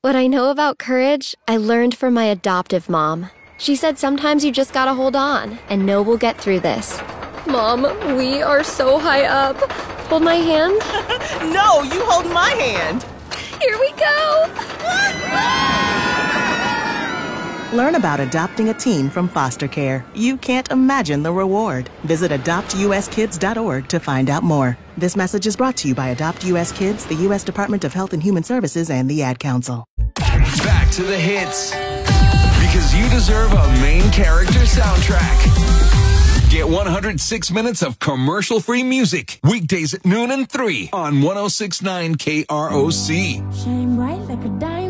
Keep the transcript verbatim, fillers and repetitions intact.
What I know about courage, I learned from my adoptive mom. She said sometimes you just gotta hold on and know we'll get through this. Mom, we are so high up. Hold my hand? No, you hold my hand. Here we go. Learn about adopting a teen from foster care. You can't imagine the reward. Visit adopt u s kids dot org to find out more. This message is brought to you by Adopt U S Kids, the U S Department of Health and Human Services, and the Ad Council. Back to the hits. Because you deserve a main character soundtrack. Get one hundred six minutes of commercial-free music. Weekdays at noon and three on one oh six point nine K R O C. Shine bright like a diamond.